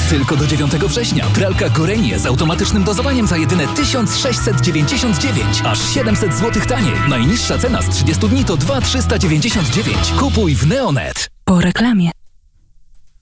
Tylko do 9 września. Pralka Gorenie z automatycznym dozowaniem za jedyne 1699. Aż 700 zł taniej. Najniższa cena z 30 dni to 2399. Kupuj w Neonet. Po reklamie.